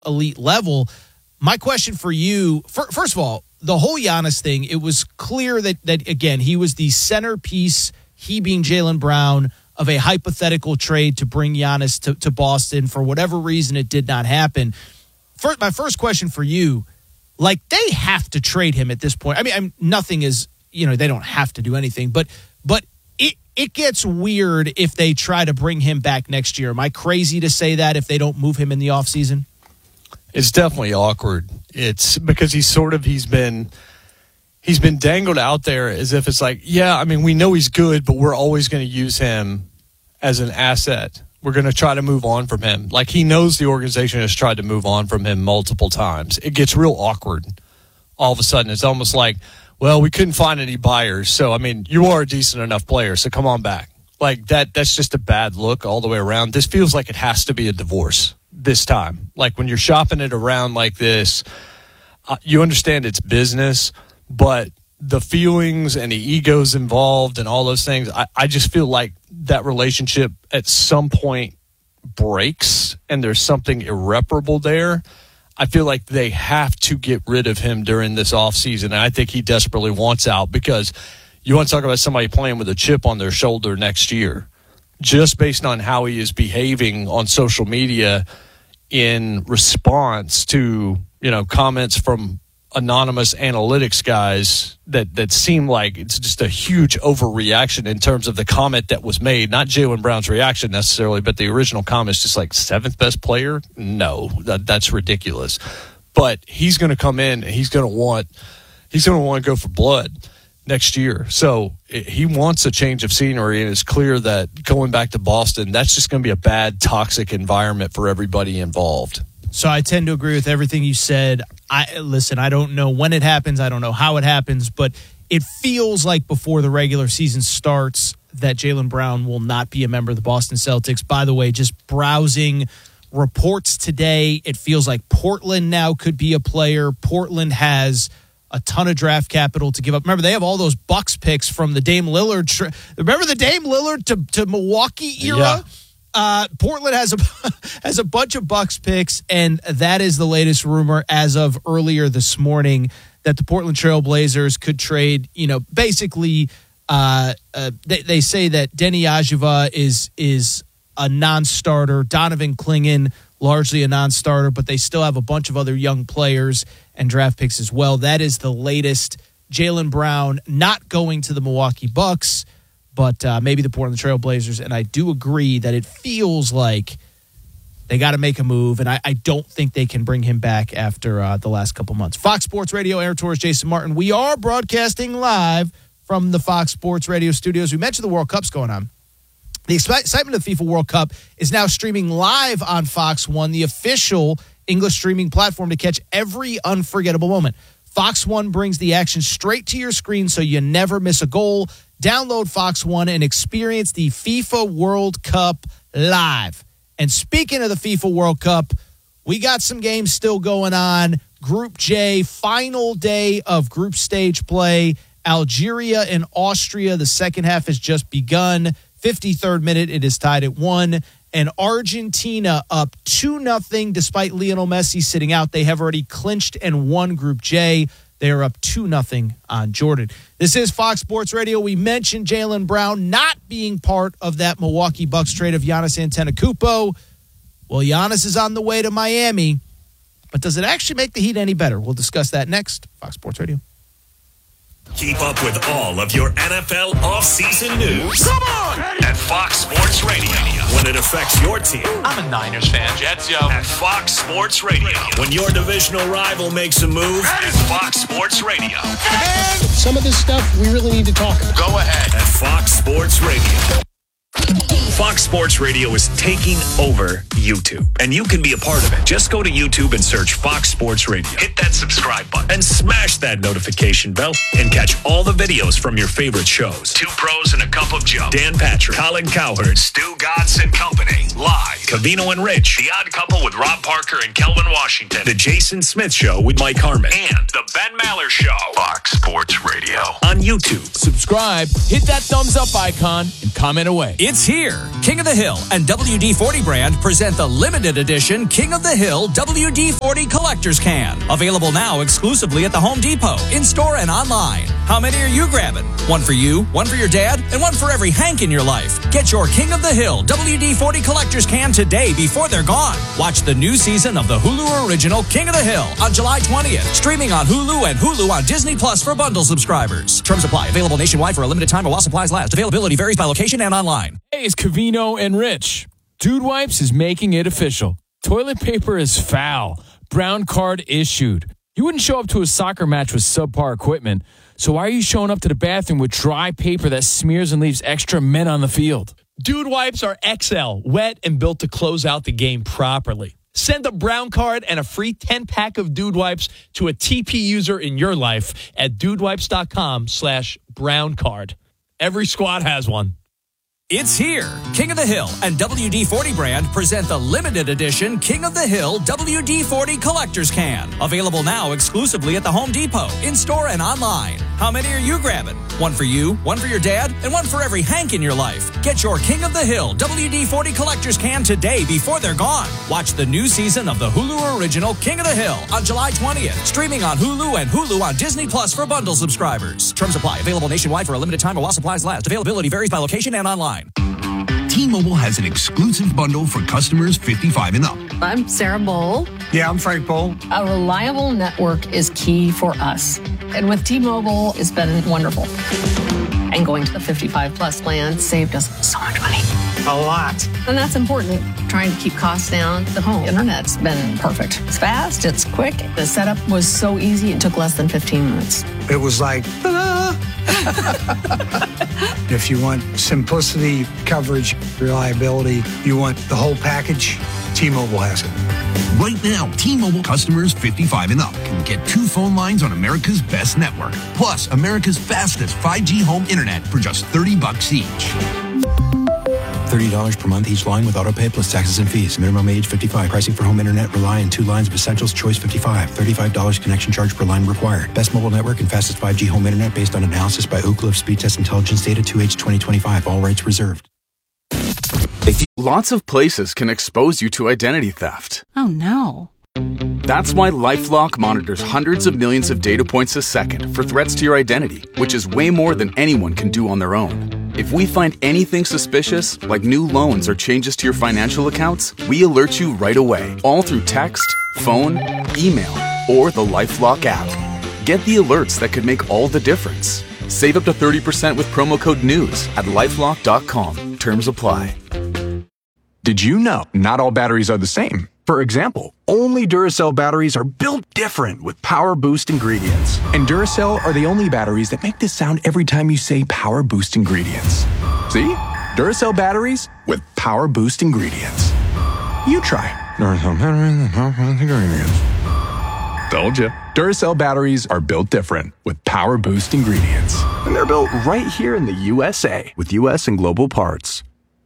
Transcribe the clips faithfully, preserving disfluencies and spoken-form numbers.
elite level. My question for you, for, first of all, the whole Giannis thing, it was clear that, that, again, he was the centerpiece, he being Jaylen Brown, of a hypothetical trade to bring Giannis to, to Boston. For whatever reason, it did not happen. First, my first question for you, like, they have to trade him at this point. I mean, I'm, nothing is, you know, they don't have to do anything, but but it, it gets weird if they try to bring him back next year. Am I crazy to say that if they don't move him in the offseason? It's definitely awkward. It's because he's sort of, he's been, he's been dangled out there as if it's like, yeah, I mean, we know he's good, but we're always going to use him as an asset. We're going to try to move on from him. Like, he knows the organization has tried to move on from him multiple times. It gets real awkward. All of a sudden, it's almost like, well, we couldn't find any buyers. So, I mean, you are a decent enough player, so come on back. Like, that, that's just a bad look all the way around. This feels like it has to be a divorce this time. Like, when you're shopping it around like this, uh, you understand it's business, but the feelings and the egos involved and all those things, I, I just feel like that relationship at some point breaks and there's something irreparable there. I feel like they have to get rid of him during this offseason, and I think he desperately wants out, because you want to talk about somebody playing with a chip on their shoulder next year, just based on how he is behaving on social media in response to, you know, comments from anonymous analytics guys that, that seem like it's just a huge overreaction in terms of the comment that was made. Not Jaylen Brown's reaction necessarily, but the original comment is just like, seventh best player? No, that, that's ridiculous. But he's going to come in and he's going to want he's going to want to go for blood next year. So it, he wants a change of scenery, and it's clear that going back to Boston, that's just going to be a bad, toxic environment for everybody involved. So I tend to agree with everything you said. I listen, I don't know when it happens. I don't know how it happens, but it feels like before the regular season starts that Jaylen Brown will not be a member of the Boston Celtics. By the way, just browsing reports today, it feels like Portland now could be a player. Portland has a ton of draft capital to give up. Remember, they have all those Bucks picks from the Dame Lillard. Tra- Remember the Dame Lillard to, to Milwaukee era? Yeah. Uh, Portland has a has a bunch of Bucks picks, and that is the latest rumor as of earlier this morning that the Portland Trail Blazers could trade. You know, basically, uh, uh, they they say that Deni Avdija is is a non-starter, Donovan Clingan largely a non-starter, but they still have a bunch of other young players and draft picks as well. That is the latest. Jaylen Brown not going to the Milwaukee Bucks, but uh, maybe the Portland Trail Blazers. And I do agree that it feels like they got to make a move, and I, I don't think they can bring him back after uh, the last couple months. Fox Sports Radio, Aaron Torres, Jason Martin. We are broadcasting live from the Fox Sports Radio studios. We mentioned the World Cup's going on. The excitement of the FIFA World Cup is now streaming live on Fox One, the official English streaming platform to catch every unforgettable moment. Fox One brings the action straight to your screen so you never miss a goal. Download Fox One and experience the FIFA World Cup live. And speaking of the FIFA World Cup, we got some games still going on. Group J, final day of group stage play. Algeria and Austria, the second half has just begun. fifty-third minute, it is tied at one. And Argentina up two nothing despite Lionel Messi sitting out. They have already clinched and won Group J. They are up two nothing on Jordan. This is Fox Sports Radio. We mentioned Jaylen Brown not being part of that Milwaukee Bucks trade of Giannis Antetokounmpo. Well, Giannis is on the way to Miami, but does it actually make the Heat any better? We'll discuss that next. Fox Sports Radio. Keep up with all of your N F L offseason news. Come on! At Fox Sports Radio. When it affects your team. I'm a Niners fan. Jets, yo. At Fox Sports Radio. When your divisional rival makes a move. At Fox Sports Radio. And some of this stuff we really need to talk about. Go ahead. At Fox Sports Radio. Fox Sports Radio is taking over YouTube, and you can be a part of it. Just go to YouTube and search Fox Sports Radio. Hit that subscribe button and smash that notification bell and catch all the videos from your favorite shows. Two Pros and a Cup of Joe. Dan Patrick, Colin Cowherd, Stu Godson Company. Live. Cavino and Rich. The Odd Couple with Rob Parker and Kelvin Washington. The Jason Smith Show with Mike Harmon. And The Ben Maller Show. Fox Sports Radio. On YouTube. Subscribe, hit that thumbs up icon, and comment away. It's here. King of the Hill and W D forty brand present the limited edition King of the Hill W D forty Collector's Can. Available now exclusively at the Home Depot, in-store and online. How many are you grabbing? One for you, one for your dad, and one for every Hank in your life. Get your King of the Hill W D forty Collector's Can today before they're gone. Watch the new season of the Hulu original King of the Hill on July twentieth. Streaming on Hulu and Hulu on Disney Plus for bundle subscribers. Terms apply. Available nationwide for a limited time or while supplies last. Availability varies by location and online. Hey, it's Covino and Rich. Dude Wipes is making it official. Toilet paper is foul. Brown card issued. You wouldn't show up to a soccer match with subpar equipment, so why are you showing up to the bathroom with dry paper that smears and leaves extra men on the field? Dude Wipes are X L, wet and built to close out the game properly. Send a brown card and a free ten-pack of Dude Wipes to a T P user in your life at dudewipes.com slash brown card. Every squad has one. It's here. King of the Hill and W D forty brand present the limited edition King of the Hill W D forty Collector's Can. Available now exclusively at the Home Depot, in-store and online. How many are you grabbing? One for you, one for your dad, and one for every Hank in your life. Get your King of the Hill W D forty Collector's Can today before they're gone. Watch the new season of the Hulu original King of the Hill on July twentieth. Streaming on Hulu and Hulu on Disney Plus for bundle subscribers. Terms apply. Available nationwide for a limited time or while supplies last. Availability varies by location and online. T-Mobile has an exclusive bundle for customers fifty-five and up. I'm Sarah Bowl. Yeah, I'm Frank Bowl. A reliable network is key for us. And with T-Mobile, it's been wonderful. And going to the fifty-five plus plan saved us so much money. A lot. And that's important. Trying to keep costs down. The home internet's been perfect. It's fast, it's quick. The setup was so easy, it took less than fifteen minutes. It was like, ta-da! If you want simplicity, coverage, reliability, you want the whole package, T-Mobile has it. Right now, T-Mobile customers fifty-five and up can get two phone lines on America's best network, plus America's fastest five G home internet for just thirty bucks each. thirty dollars per month each line with autopay plus taxes and fees. Minimum age fifty-five. Pricing for home internet rely on two lines of Essentials Choice fifty-five. thirty-five dollars connection charge per line required. Best mobile network and fastest five G home internet based on analysis by Oak Cliff Speed Test Intelligence Data two H twenty twenty-five. All rights reserved. Lots of places can expose you to identity theft. Oh no. That's why LifeLock monitors hundreds of millions of data points a second for threats to your identity, which is way more than anyone can do on their own. If we find anything suspicious, like new loans or changes to your financial accounts, we alert you right away, all through text, phone, email, or the LifeLock app. Get the alerts that could make all the difference. Save up to thirty percent with promo code NEWS at lifelock dot com. Terms apply. Did you know not all batteries are the same? For example, only Duracell batteries are built different with Power Boost ingredients. And Duracell are the only batteries that make this sound every time you say Power Boost ingredients. See? Duracell batteries with Power Boost ingredients. You try. Duracell batteries with Power Boost ingredients. Told you. Duracell batteries are built different with Power Boost ingredients. And they're built right here in the U S A with U S and global parts.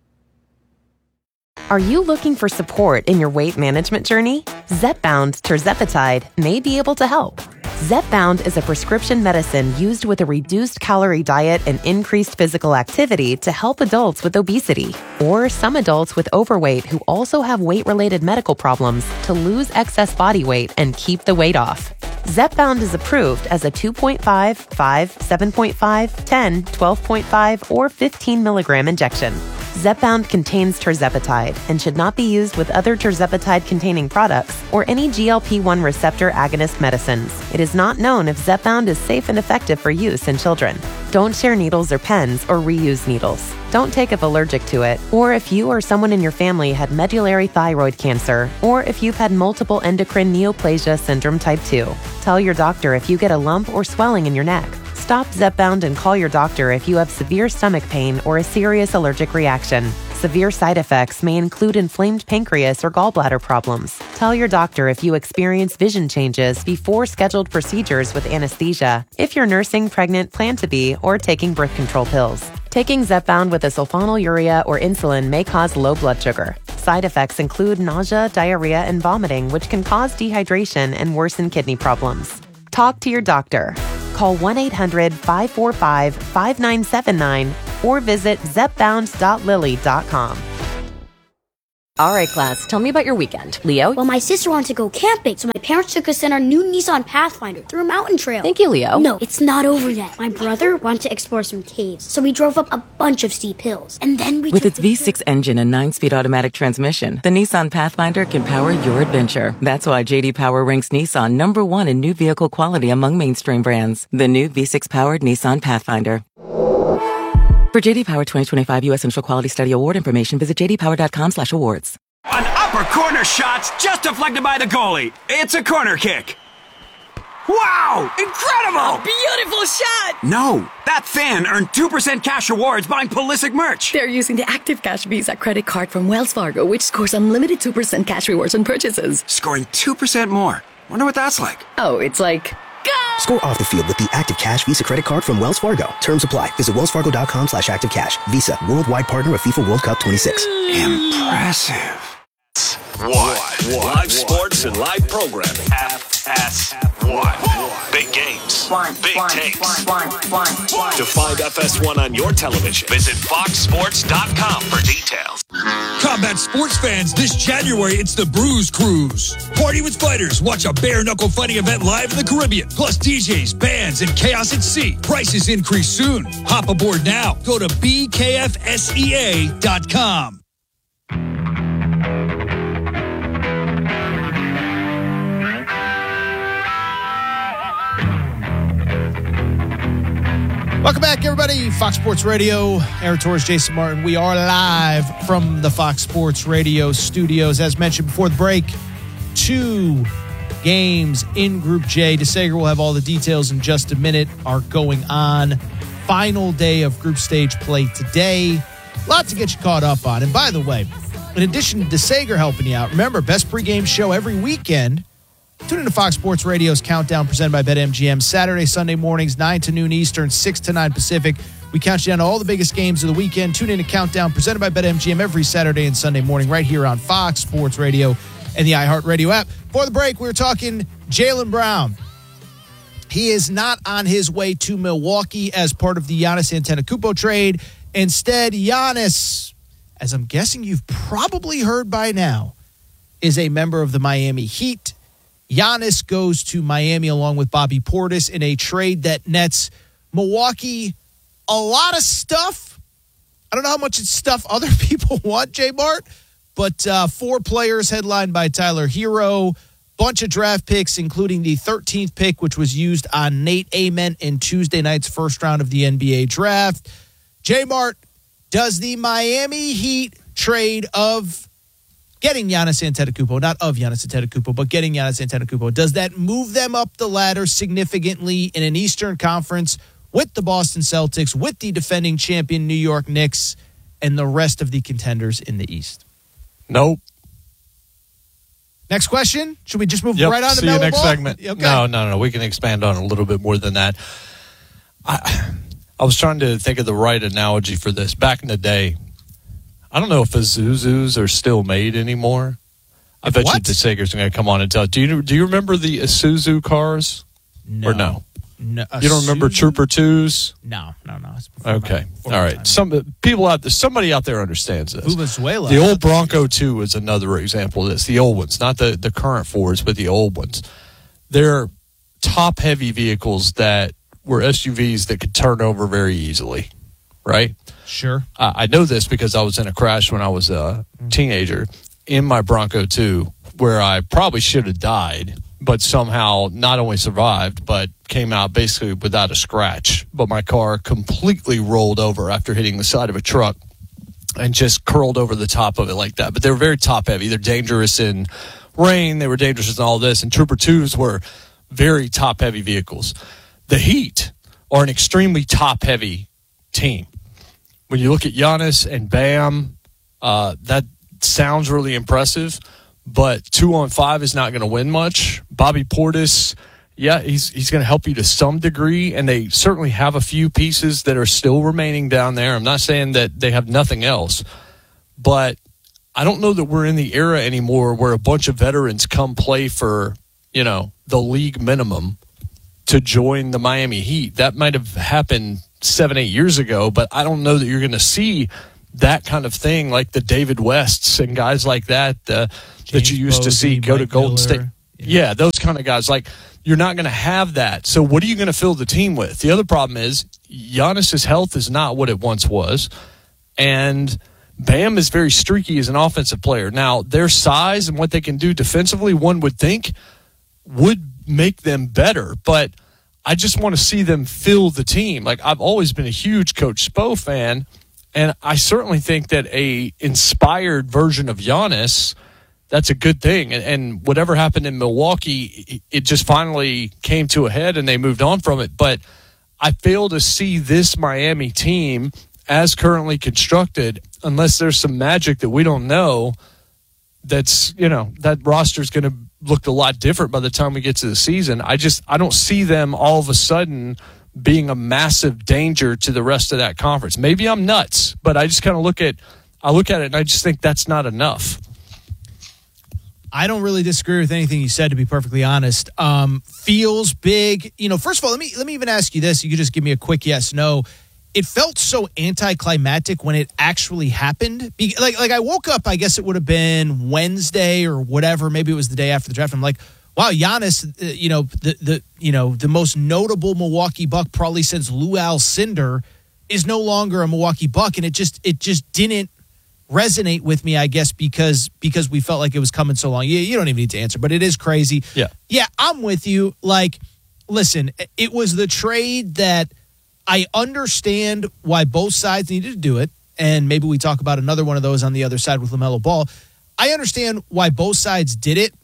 Are you looking for support in your weight management journey? Zepbound tirzepatide may be able to help. Zepbound is a prescription medicine used with a reduced calorie diet and increased physical activity to help adults with obesity or some adults with overweight who also have weight-related medical problems to lose excess body weight and keep the weight off. Zepbound is approved as a two point five, five, seven point five, ten, twelve point five, or fifteen milligram injection. Zepbound contains tirzepatide and should not be used with other tirzepatide-containing products or any G L P one receptor agonist medicines. It is not known if Zepbound is safe and effective for use in children. Don't share needles or pens or reuse needles. Don't take if allergic to it, or if you or someone in your family had medullary thyroid cancer, or if you've had multiple endocrine neoplasia syndrome type two. Tell your doctor if you get a lump or swelling in your neck. Stop Zepbound and call your doctor if you have severe stomach pain or a serious allergic reaction. Severe side effects may include inflamed pancreas or gallbladder problems. Tell your doctor if you experience vision changes before scheduled procedures with anesthesia, if you're nursing, pregnant, plan to be, or taking birth control pills. Taking Zepbound with a sulfonylurea or insulin may cause low blood sugar. Side effects include nausea, diarrhea, and vomiting, which can cause dehydration and worsen kidney problems. Talk to your doctor. Call one eight hundred, five four five, five nine seven nine or visit zep bound dot lily dot com. All right, class, tell me about your weekend. Leo? Well, my sister wanted to go camping, so my parents took us in our new Nissan Pathfinder through a mountain trail. Thank you, Leo. No, it's not over yet. My brother wanted to explore some caves, so we drove up a bunch of steep hills. And then we With took its V six engine and nine-speed automatic transmission, the Nissan Pathfinder can power your adventure. That's why J D Power ranks Nissan number one in new vehicle quality among mainstream brands. The new V six-powered Nissan Pathfinder. For J D Power twenty twenty-five U S Central Quality Study Award information, visit j d power dot com slash awards. An upper corner shot's just deflected by the goalie. It's a corner kick. Wow! Incredible! Beautiful shot! No, that fan earned two percent cash rewards buying Pulisic merch. They're using the Active Cash Visa credit card from Wells Fargo, which scores unlimited two percent cash rewards on purchases. Scoring two percent more. Wonder what that's like. Oh, it's like... Score off the field with the Active Cash Visa credit card from Wells Fargo. Terms apply. Visit wells fargo dot com slash active cash. Visa, worldwide partner of FIFA World Cup twenty-six. Impressive. What? Live sports and live programming. F S one. Big games. Big takes. To find F S one on your television, visit fox sports dot com for details. Combat sports fans, this January it's the Bruise Cruise. Party with fighters, watch a bare-knuckle fighting event live in the Caribbean. Plus D Js, bands, and chaos at sea. Prices increase soon. Hop aboard now. Go to b k f s e a dot com. Welcome back, everybody. Fox Sports Radio. Aaron Torres, Jason Martin. We are live from the Fox Sports Radio studios. As mentioned before the break, two games in Group J. DeSager will have all the details in just a minute are going on. Final day of group stage play today. A lot to get you caught up on. And by the way, in addition to DeSager helping you out, remember, best pregame show every weekend. Tune in to Fox Sports Radio's Countdown presented by BetMGM. Saturday, Sunday mornings, nine to noon Eastern, six to nine Pacific. We count you down to all the biggest games of the weekend. Tune in to Countdown presented by BetMGM every Saturday and Sunday morning right here on Fox Sports Radio and the iHeartRadio app. For the break, we were talking Jaylen Brown. He is not on his way to Milwaukee as part of the Giannis Antetokounmpo trade. Instead, Giannis, as I'm guessing you've probably heard by now, is a member of the Miami Heat. Giannis goes to Miami along with Bobby Portis in a trade that nets Milwaukee a lot of stuff. I don't know how much it's stuff other people want, J Mart, but uh, four players headlined by Tyler Hero, bunch of draft picks, including the thirteenth pick, which was used on Nate Ament in Tuesday night's first round of the N B A draft. J Mart, does the Miami Heat trade of getting Giannis Antetokounmpo, not of Giannis Antetokounmpo, but getting Giannis Antetokounmpo, does that move them up the ladder significantly in an Eastern Conference with the Boston Celtics, with the defending champion New York Knicks, and the rest of the contenders in the East? Nope. Next question. Should we just move yep. right on to See you next ball? segment. Okay. No, no, no. We can expand on it a little bit more than that. I, I was trying to think of the right analogy for this. Back in the day, I don't know if Isuzus are still made anymore. I bet what? you DeSager's going to come on and tell. Do you do you remember the Isuzu cars? No. Or no? No. You don't remember Isuzu? Trooper twos? No, no, no. It's before Okay. my- before All my right. time. Some people out there, somebody out there understands this. Venezuela. The old Bronco two is another example of this. The old ones, not the, the current Fords, but the old ones. They're top-heavy vehicles that were S U Vs that could turn over very easily, right? Sure. Uh, I know this because I was in a crash when I was a teenager in my Bronco two where I probably should have died, but somehow not only survived, but came out basically without a scratch. But my car completely rolled over after hitting the side of a truck and just curled over the top of it like that. But they were very top-heavy. They're dangerous in rain. They were dangerous in all this. And Trooper twos were very top-heavy vehicles. The Heat are an extremely top-heavy team. When you look at Giannis and Bam, uh, that sounds really impressive, but two on five is not going to win much. Bobby Portis, yeah, he's he's going to help you to some degree, and they certainly have a few pieces that are still remaining down there. I'm not saying that they have nothing else, but I don't know that we're in the era anymore where a bunch of veterans come play for, you know, the league minimum to join the Miami Heat. That might have happened seven, eight years ago, but I don't know that you're going to see that kind of thing like the David Wests and guys like that uh, that you used Posey, to see go Mike to Golden Miller. State. Yeah. yeah, those kind of guys. Like, you're not going to have that. So what are you going to fill the team with? The other problem is Giannis's health is not what it once was, and Bam is very streaky as an offensive player. Now, their size and what they can do defensively, one would think, would make them better. But I just want to see them fill the team. Like, I've always been a huge Coach Spo fan, and I certainly think that a inspired version of Giannis, that's a good thing. And, and whatever happened in Milwaukee, it just finally came to a head and they moved on from it. But I fail to see this Miami team as currently constructed, unless there's some magic that we don't know, that's, you know, that roster's going to look a lot different by the time we get to the season. I just, I don't see them all of a sudden being a massive danger to the rest of that conference. Maybe I'm nuts, but I just kind of look at, I look at it and I just think that's not enough. I don't really disagree with anything you said, to be perfectly honest. Um, feels big. You know, first of all, let me, let me even ask you this. You could just give me a quick yes, no. It felt so anticlimactic when it actually happened. Be- like, like I woke up, I guess it would have been Wednesday or whatever. Maybe it was the day after the draft. I'm like, wow, Giannis, uh, you know, the, the, you know, the most notable Milwaukee Buck probably since Lou Alcindor is no longer a Milwaukee Buck. And it just, it just didn't resonate with me, I guess, because, because we felt like it was coming so long. You, you don't even need to answer, but it is crazy. Yeah. Yeah. I'm with you. Like, listen, it was the trade that, I understand why both sides needed to do it, and maybe we talk about another one of those on the other side with LaMelo Ball. I understand why both sides did it.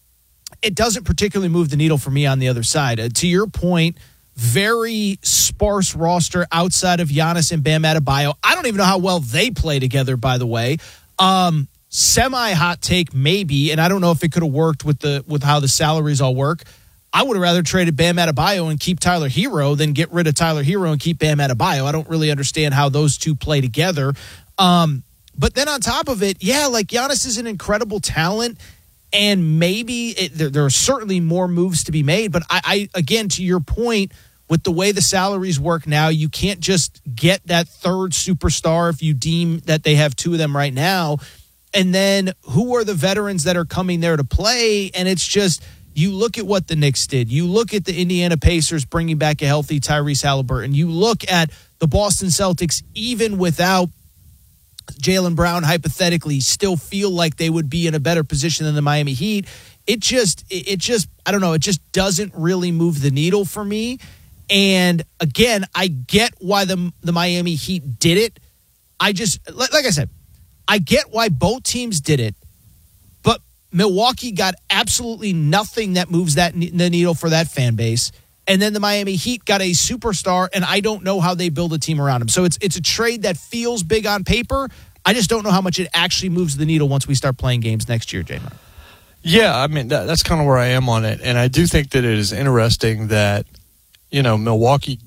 It doesn't particularly move the needle for me on the other side. Uh, to your point, very sparse roster outside of Giannis and Bam Adebayo. I don't even know how well they play together, by the way. Um, semi-hot take, maybe, and I don't know if it could have worked with the with how the salaries all work. I would have rather traded Bam Adebayo and keep Tyler Hero than get rid of Tyler Hero and keep Bam Adebayo. I don't really understand how those two play together. Um, but then on top of it, yeah, like Giannis is an incredible talent, and maybe it, there, there are certainly more moves to be made. But I, I, again, to your point, with the way the salaries work now, you can't just get that third superstar if you deem that they have two of them right now. And then who are the veterans that are coming there to play? And it's just, you look at what the Knicks did. You look at the Indiana Pacers bringing back a healthy Tyrese Halliburton. You look at the Boston Celtics, even without Jaylen Brown, hypothetically, still feel like they would be in a better position than the Miami Heat. It just, it just, I don't know, it just doesn't really move the needle for me. And again, I get why the, the Miami Heat did it. I just, like I said, I get why both teams did it. Milwaukee got absolutely nothing that moves that the needle for that fan base. And then the Miami Heat got a superstar, and I don't know how they build a team around him. So it's it's a trade that feels big on paper. I just don't know how much it actually moves the needle once we start playing games next year, J-Mar. Yeah, I mean, that, that's kind of where I am on it. And I do think that it is interesting that, you know, Milwaukee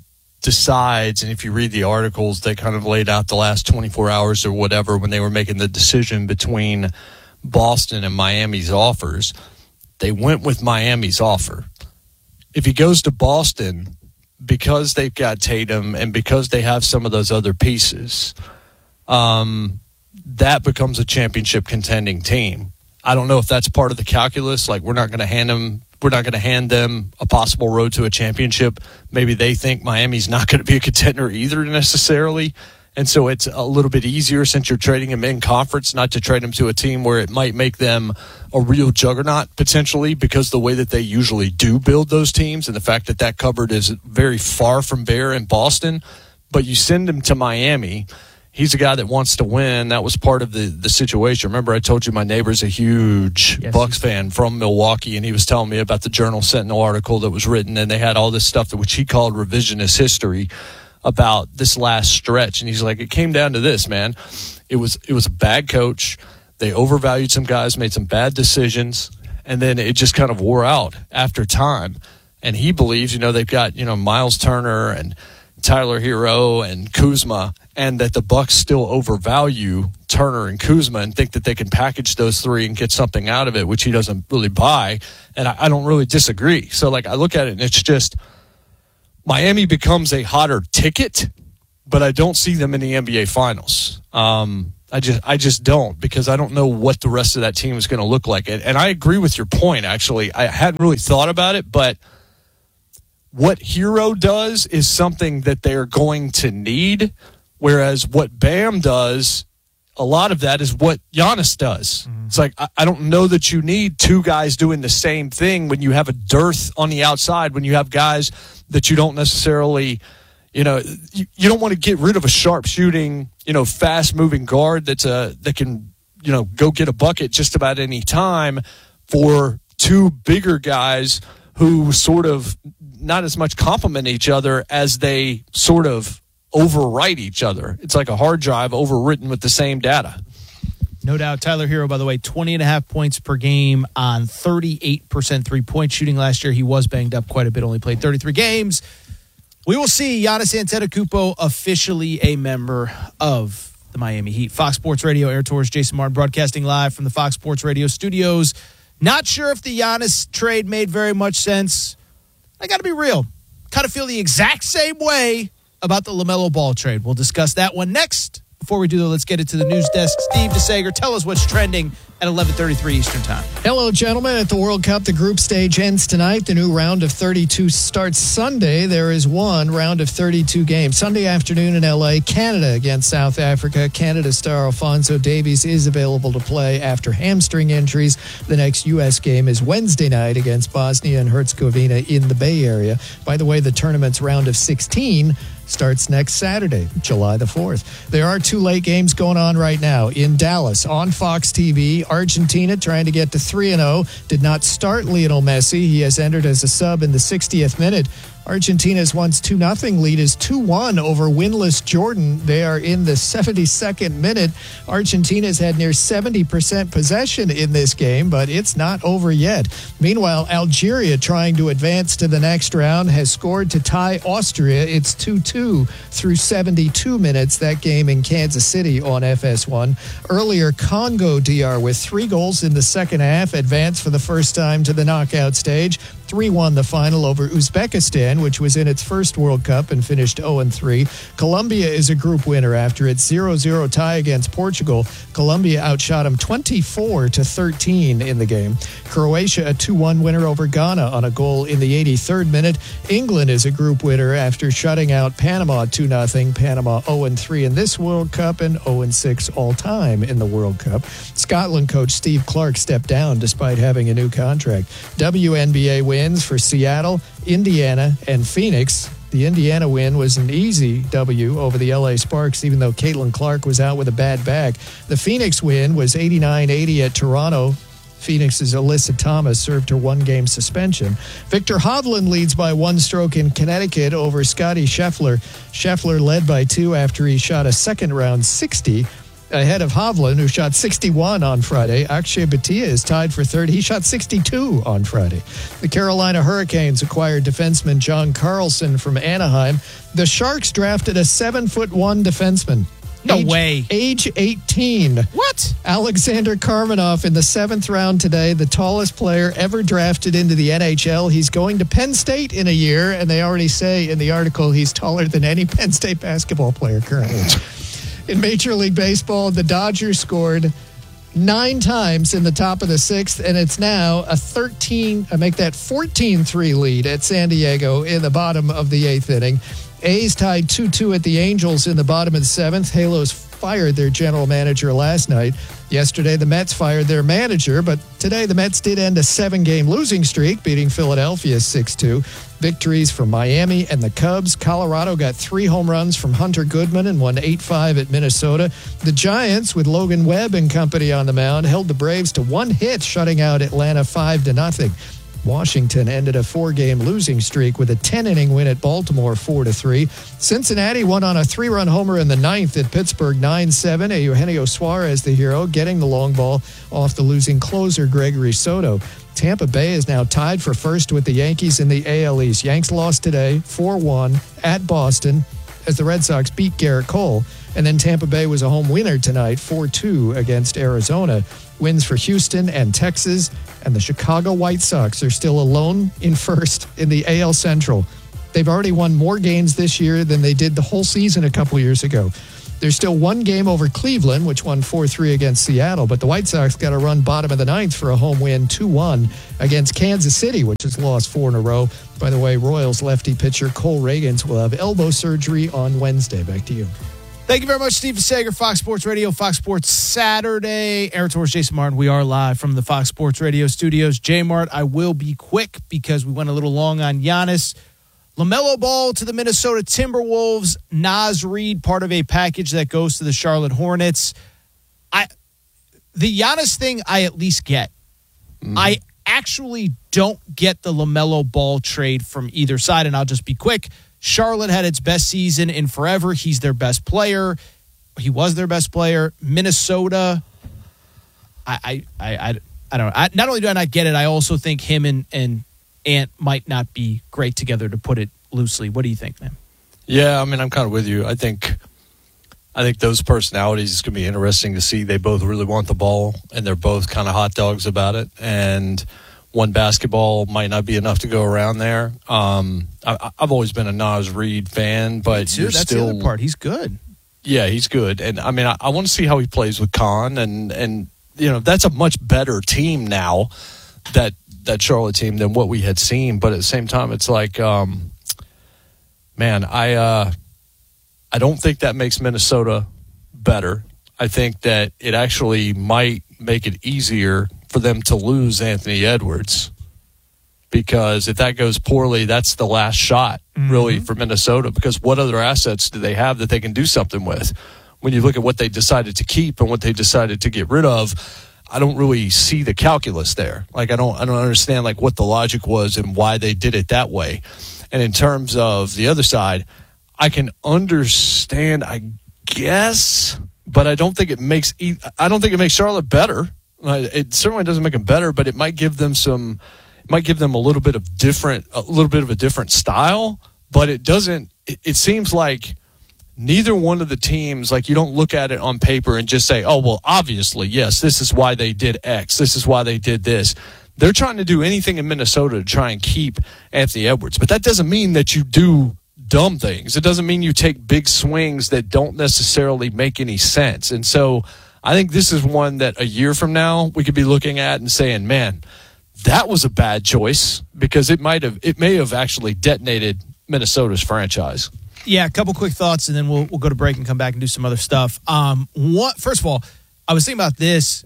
decides, and if you read the articles, they kind of laid out the last twenty-four hours or whatever when they were making the decision between Boston and Miami's offers. They went with Miami's offer. If he goes to Boston, because they've got Tatum and because they have some of those other pieces, um, that becomes a championship contending team. I don't know if that's part of the calculus. Like, we're not going to hand them, we're not going to hand them a possible road to a championship. Maybe they think Miami's not going to be a contender either necessarily. And so it's a little bit easier, since you're trading them in conference, not to trade them to a team where it might make them a real juggernaut potentially, because the way that they usually do build those teams and the fact that that cupboard is very far from bare in Boston. But you send him to Miami. He's a guy that wants to win. That was part of the, the situation. Remember, I told you my neighbor's a huge yes, Bucks fan from Milwaukee, and he was telling me about the Journal Sentinel article that was written, and they had all this stuff that which he called revisionist history about this last stretch. And he's like, it came down to this, man. It was it was a bad coach. They overvalued some guys, made some bad decisions, and then it just kind of wore out after time. And he believes, you know, they've got, you know, Miles Turner and Tyler Hero and Kuzma, and that the Bucks still overvalue Turner and Kuzma and think that they can package those three and get something out of it, which he doesn't really buy. And I, I don't really disagree. So, like, I look at it and it's just Miami becomes a hotter ticket, but I don't see them in the N B A Finals. Um, I just I just don't, because I don't know what the rest of that team is going to look like. And, and I agree with your point, actually. I hadn't really thought about it, but what Hero does is something that they're going to need, whereas what Bam does, a lot of that is what Giannis does. Mm-hmm. It's like, I, I don't know that you need two guys doing the same thing when you have a dearth on the outside, when you have guys that you don't necessarily, you know, you, you don't want to get rid of a sharp shooting, you know, fast moving guard that's a, that can, you know, go get a bucket just about any time for two bigger guys who sort of not as much complement each other as they sort of overwrite each other. It's like a hard drive overwritten with the same data. No doubt. Tyler Hero, by the way, twenty and a half points per game on thirty-eight percent three-point shooting last year. He was banged up quite a bit, only played thirty-three games. We will see Giannis Antetokounmpo officially a member of the Miami Heat. Fox Sports Radio, Air Tours, Jason Martin broadcasting live from the Fox Sports Radio studios. Not sure if the Giannis trade made very much sense. I got to be real. Kind of feel the exact same way about the LaMelo Ball trade. We'll discuss that one next. Before we do that, let's get it to the news desk. Steve DeSager, tell us what's trending at eleven thirty-three Eastern Time. Hello, gentlemen. At the World Cup, the group stage ends tonight. The new round of thirty-two starts Sunday. There is one round of thirty-two games. Sunday afternoon in L A, Canada against South Africa. Canada star Alphonso Davies is available to play after hamstring injuries. The next U S game is Wednesday night against Bosnia and Herzegovina in the Bay Area. By the way, the tournament's round of sixteen starts next Saturday, July the fourth. There are two late games going on right now in Dallas on Fox T V. Argentina trying to get to three and oh. Did not start Lionel Messi. He has entered as a sub in the sixtieth minute. Argentina's once two nothing lead is two one over winless Jordan. They are in the seventy-second minute. Argentina's had near seventy percent possession in this game, but it's not over yet. Meanwhile, Algeria, trying to advance to the next round, has scored to tie Austria. It's two two through seventy-two minutes. That game in Kansas City on F S one. Earlier, Congo D R with three goals in the second half advanced for the first time to the knockout stage. three one the final over Uzbekistan, which was in its first World Cup and finished oh and three. Colombia is a group winner after its zero zero tie against Portugal. Colombia outshot them twenty-four to thirteen in the game. Croatia a two one winner over Ghana on a goal in the eighty-third minute. England is a group winner after shutting out Panama two nothing. Panama oh and three in this World Cup and oh and six all-time in the World Cup. Scotland coach Steve Clark stepped down despite having a new contract. W N B A wins for Seattle, Indiana, and Phoenix. The Indiana win was an easy W over the L A Sparks, even though Caitlin Clark was out with a bad back. The Phoenix win was eighty-nine eighty at Toronto. Phoenix's Alyssa Thomas served her one-game suspension. Victor Hovland leads by one stroke in Connecticut over Scotty Scheffler. Scheffler led by two after he shot a second-round sixty. Ahead of Hovland, who shot sixty-one on Friday. Akshay Bhatia is tied for third. He shot sixty-two on Friday. The Carolina Hurricanes acquired defenseman John Carlson from Anaheim. The Sharks drafted a seven-foot-one defenseman. No age, way. Age eighteen. What? Alexander Karmenov in the seventh round today, the tallest player ever drafted into the N H L. He's going to Penn State in a year, and they already say in the article he's taller than any Penn State basketball player currently. In Major League Baseball, the Dodgers scored nine times in the top of the sixth, and it's now a thirteen, I make that fourteen three lead at San Diego in the bottom of the eighth inning. A's tied two two at the Angels in the bottom of the seventh. Halos fired their general manager last night. Yesterday, the Mets fired their manager, but today the Mets did end a seven-game losing streak, beating Philadelphia six two. Victories for Miami and the Cubs. Colorado got three home runs from Hunter Goodman and won eight five at Minnesota. The Giants, with Logan Webb and company on the mound, held the Braves to one hit, shutting out Atlanta five to nothing. Washington ended a four-game losing streak with a ten-inning win at Baltimore four to three. Cincinnati won on a three-run homer in the ninth at Pittsburgh nine seven. Eugenio Suarez, the hero, getting the long ball off the losing closer Gregory Soto. Tampa Bay is now tied for first with the Yankees in the A L East. Yanks lost today four one at Boston. as the Red Sox beat Garrett Cole. And then Tampa Bay was a home winner tonight, four two against Arizona. Wins for Houston and Texas, and the Chicago White Sox are still alone in first in the A L Central. They've already won more games this year than they did the whole season a couple years ago. There's still one game over Cleveland, which won four three against Seattle, but the White Sox got to run bottom of the ninth for a home win two one against Kansas City, which has lost four in a row. By the way, Royals lefty pitcher Cole Reagans will have elbow surgery on Wednesday. Back to you. Thank you very much, Steve Sager, Fox Sports Radio, Fox Sports Saturday. Aaron Torres, Jason Martin, we are live from the Fox Sports Radio studios. J-Mart, I will be quick because we went a little long on Giannis. LaMelo Ball to the Minnesota Timberwolves. Naz Reid, part of a package that goes to the Charlotte Hornets. I, the Giannis thing, I at least get. Mm. I actually don't get the LaMelo Ball trade from either side, and I'll just be quick. Charlotte had its best season in forever. He's their best player. He was their best player. Minnesota, I, I, I, I, I don't know. I, not only do I not get it, I also think him and and Ant might not be great together, to put it loosely. What do you think, man? Yeah, I mean, I'm kind of with you. I think, I think those personalities is going to be interesting to see. They both really want the ball, and they're both kind of hot dogs about it. And one basketball might not be enough to go around there. Um, I, I've always been a Naz Reid fan, but too, you're that's still the other part. He's good. Yeah, he's good, and I mean, I, I want to see how he plays with Khan, and and you know, that's a much better team now, that that Charlotte team, than what we had seen. But at the same time, it's like, um, man, I uh, I don't think that makes Minnesota better. I think that it actually might make it easier for them to lose Anthony Edwards, because if that goes poorly, that's the last shot, mm-hmm. really, for Minnesota, because what other assets do they have that they can do something with? When you look at what they decided to keep and what they decided to get rid of, I don't really see the calculus there. Like, I don't I don't understand, like, what the logic was and why they did it that way. And in terms of the other side, I can understand, I guess, but I don't think it makes I don't think it makes Charlotte better. It certainly doesn't make them better, but it might give them some, it might give them a little bit of different, a little bit of a different style. But it doesn't. It, it seems like neither one of the teams, like, you don't look at it on paper and just say, oh, well, obviously, yes, this is why they did X. This is why they did this. They're trying to do anything in Minnesota to try and keep Anthony Edwards, but that doesn't mean that you do dumb things. It doesn't mean you take big swings that don't necessarily make any sense. And so I think this is one that a year from now we could be looking at and saying, man, that was a bad choice, because it might have, it may have actually detonated Minnesota's franchise. Yeah, a couple quick thoughts, and then we'll we'll go to break and come back and do some other stuff. Um, what first of all, I was thinking about this.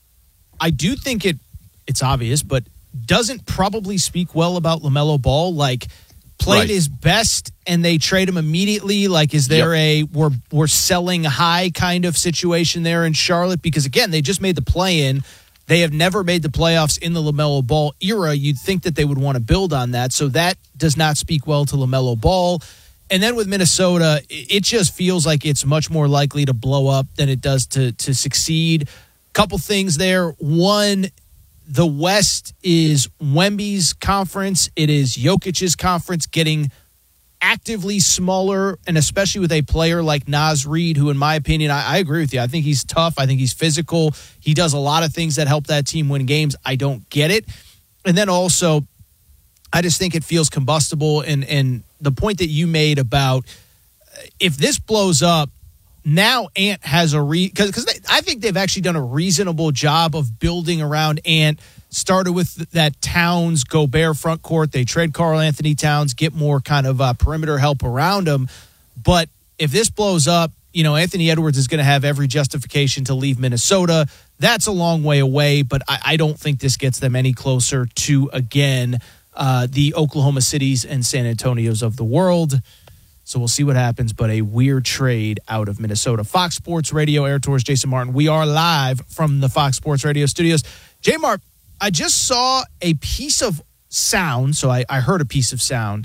I do think it it's obvious, but doesn't probably speak well about LaMelo Ball. Like, played right. his best, and they trade him immediately. Like, is there yep. a we're we're selling high kind of situation there in Charlotte? Because again, they just made the play-in. They have never made the playoffs in the LaMelo Ball era. You'd think that they would want to build on that. So that does not speak well to LaMelo Ball. And then with Minnesota, it just feels like it's much more likely to blow up than it does to to succeed. Couple things there. One, the West is Wemby's conference. It is Jokic's conference, getting actively smaller, and especially with a player like Naz Reid, who, in my opinion, I, I agree with you. I think he's tough. I think he's physical. He does a lot of things that help that team win games. I don't get it. And then also, I just think it feels combustible. And, and the point that you made about if this blows up, now Ant has a re because because I think they've actually done a reasonable job of building around Ant. Started with that Towns Gobert front court. They trade Karl Anthony Towns, get more kind of uh, perimeter help around him. But if this blows up, you know, Anthony Edwards is going to have every justification to leave Minnesota. That's a long way away, but I, I don't think this gets them any closer to, again, uh, the Oklahoma Cities and San Antonios of the world. So we'll see what happens, but a weird trade out of Minnesota. Fox Sports Radio, Air Tours, Jason Martin. We are live from the Fox Sports Radio studios. J-Mart, I just saw a piece of sound, so I, I heard a piece of sound.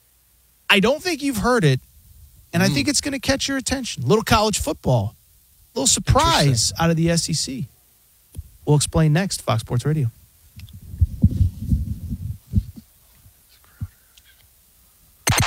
I don't think you've heard it, and mm. I think it's going to catch your attention. Little college football. Little surprise out of the S E C. We'll explain next, Fox Sports Radio. With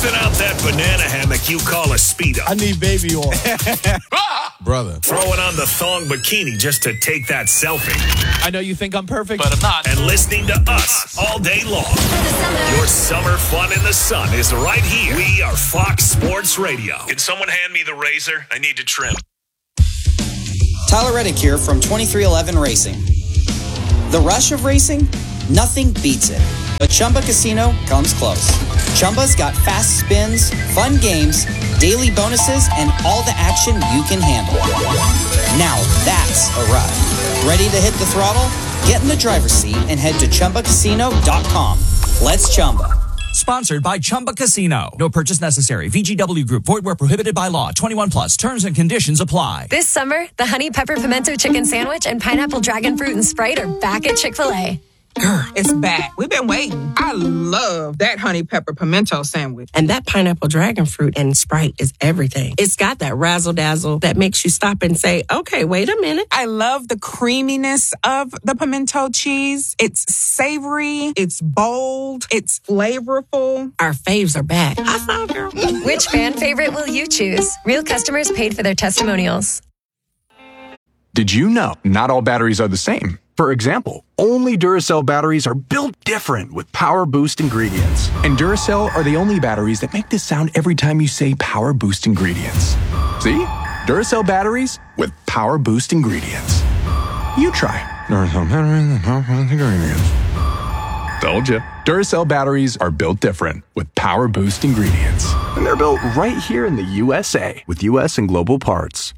Whipping out that banana hammock you call a Speedo. I need baby oil. Brother. Throwing on the thong bikini just to take that selfie. I know you think I'm perfect, but I'm not. And listening to us all day long. Your summer fun in the sun is right here. We are Fox Sports Radio. Can someone hand me the razor? I need to trim. Tyler Reddick here from twenty-three eleven Racing. The rush of racing? Nothing beats it. But Chumba Casino comes close. Chumba's got fast spins, fun games, daily bonuses, and all the action you can handle. Now that's a ride. Ready to hit the throttle? Get in the driver's seat and head to Chumba Casino dot com. Let's Chumba. Sponsored by Chumba Casino. No purchase necessary. V G W Group. Void where prohibited by law. twenty-one plus. Terms and conditions apply. This summer, the Honey Pepper Pimento Chicken Sandwich and Pineapple Dragon Fruit and Sprite are back at Chick-fil-A. Girl, it's back. We've been waiting. I love that honey pepper pimento sandwich. And that pineapple dragon fruit and Sprite is everything. It's got that razzle dazzle that makes you stop and say, okay, wait a minute. I love the creaminess of the pimento cheese. It's savory. It's bold. It's flavorful. Our faves are back. I saw, girl. Which fan favorite will you choose? Real customers paid for their testimonials. Did you know not all batteries are the same? For example, only Duracell batteries are built different with Power Boost ingredients. And Duracell are the only batteries that make this sound every time you say Power Boost ingredients. See? Duracell batteries with Power Boost ingredients. You try. Duracell batteries with Power Boost ingredients. Told you. Duracell batteries are built different with Power Boost ingredients. And they're built right here in the U S A with U S and global parts.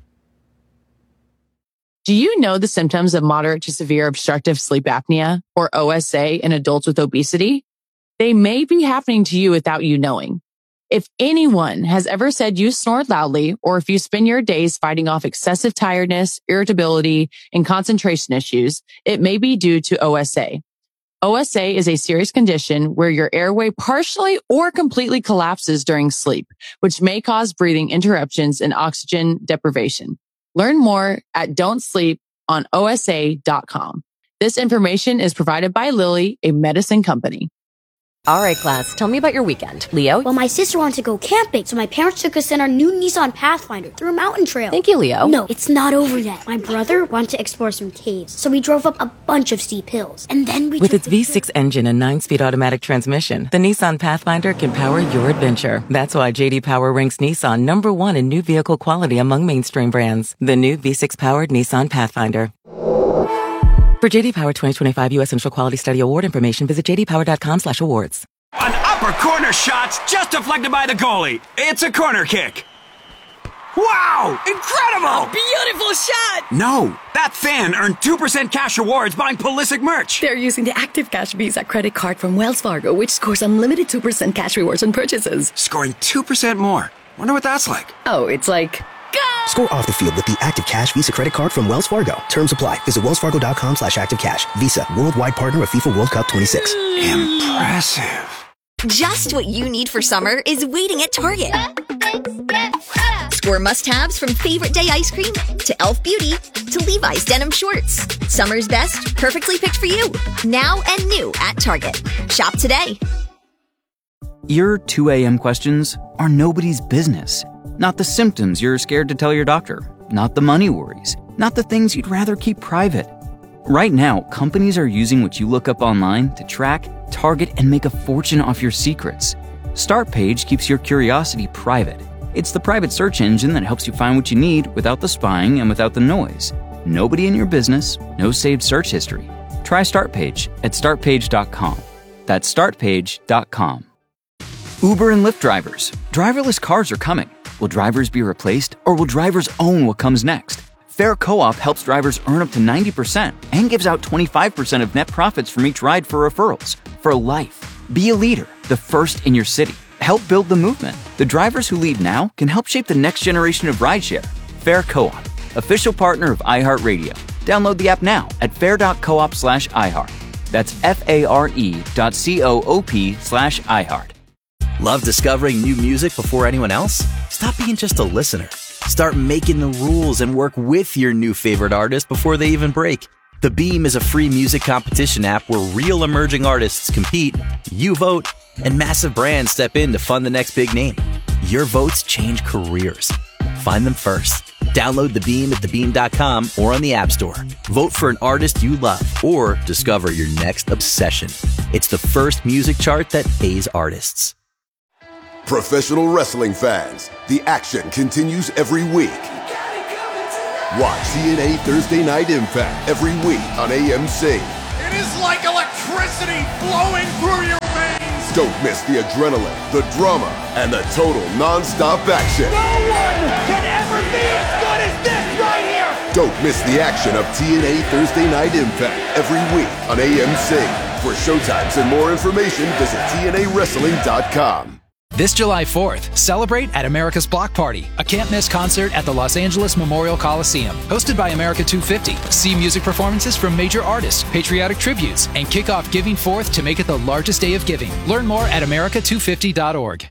Do you know the symptoms of moderate to severe obstructive sleep apnea, or O S A, in adults with obesity? They may be happening to you without you knowing. If anyone has ever said you snore loudly, or if you spend your days fighting off excessive tiredness, irritability, and concentration issues, it may be due to O S A. O S A is a serious condition where your airway partially or completely collapses during sleep, which may cause breathing interruptions and oxygen deprivation. Learn more at don't sleep on O S A dot com. This information is provided by Lilly, a medicine company. All right, class, tell me about your weekend. Leo? Well, my sister wanted to go camping, so my parents took us in our new Nissan Pathfinder through a mountain trail. Thank you, Leo. No, it's not over yet. My brother wanted to explore some caves, so we drove up a bunch of steep hills. And then we With its V six engine and nine-speed automatic transmission, the Nissan Pathfinder can power your adventure. That's why J D Power ranks Nissan number one in new vehicle quality among mainstream brands. The new V six-powered Nissan Pathfinder. For J D Power twenty twenty-five U S Central Quality Study Award information, visit j d power dot com slash awards. An upper corner shot's just deflected by the goalie. It's a corner kick. Wow! Incredible! Beautiful shot! No, that fan earned two percent cash rewards buying Pulisic merch. They're using the Active Cash Visa credit card from Wells Fargo, which scores unlimited two percent cash rewards on purchases. Scoring two percent more. Wonder what that's like. Oh, it's like... Score off the field with the Active Cash Visa credit card from Wells Fargo. Terms apply. Visit wells fargo dot com slash active cash. Visa, worldwide partner of FIFA World Cup twenty-six. Impressive. Just what you need for summer is waiting at Target. Score must-haves from favorite day ice cream to Elf Beauty to Levi's denim shorts. Summer's best, perfectly picked for you. Now and new at Target. Shop today. Your two a.m. questions are nobody's business. Not the symptoms you're scared to tell your doctor. Not the money worries. Not the things you'd rather keep private. Right now, companies are using what you look up online to track, target, and make a fortune off your secrets. Startpage keeps your curiosity private. It's the private search engine that helps you find what you need without the spying and without the noise. Nobody in your business, no saved search history. Try Startpage at start page dot com. That's start page dot com. Uber and Lyft drivers. Driverless cars are coming. Will drivers be replaced, or will drivers own what comes next? Fair Co-op helps drivers earn up to ninety percent and gives out twenty-five percent of net profits from each ride for referrals. For life. Be a leader, the first in your city. Help build the movement. The drivers who lead now can help shape the next generation of rideshare. Fair Co-op, official partner of iHeartRadio. Download the app now at fair dot coop slash iHeart. That's F-A-R-E dot C-O-O-P slash iHeart. Love discovering new music before anyone else? Stop being just a listener. Start making the rules and work with your new favorite artist before they even break. The Beam is a free music competition app where real emerging artists compete, you vote, And massive brands step in to fund the next big name. Your votes change careers. Find them first. Download The Beam at the beam dot com or on the App Store. Vote for an artist you love or discover your next obsession. It's the first music chart that pays artists. Professional wrestling fans, the action continues every week. Watch T N A Thursday Night Impact every week on A M C. It is like electricity flowing through your veins. Don't miss the adrenaline, the drama, and the total non-stop action. No one can ever be as good as this right here. Don't miss the action of T N A Thursday Night Impact every week on A M C. For showtimes and more information, visit T N A wrestling dot com. This July fourth, celebrate at America's Block Party, a can't-miss concert at the Los Angeles Memorial Coliseum. Hosted by America two fifty, see music performances from major artists, patriotic tributes, and kick off Giving Fourth to make it the largest day of giving. Learn more at America two fifty dot org.